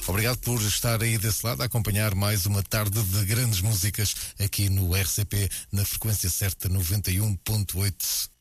Obrigado por estar aí desse lado a acompanhar mais uma tarde de grandes músicas aqui no RCP, na frequência certa 91.8